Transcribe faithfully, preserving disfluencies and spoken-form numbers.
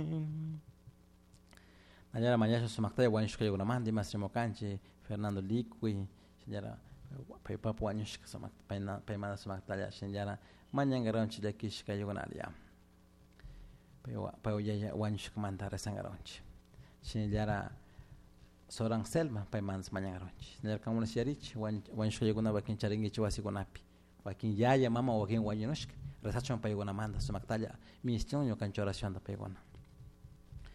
Nayara mañana sumaktaya wañushka yugunamandi mas canche Fernando Liqui señora pay papu wañushka sumak payna paymana sumaktaya señora mañana garonchi de kishka yugunalia pay pay yaya wañushka manta resangaronchi señora Soran Selma paymana mañana garonchi señora kamuna siarich wañushka yuguna wakin charingichi wasikunapi wakin yaya mama wakin wañushka resachon pay yugunamanda sumaktaya mi estiono cancho oración da paygona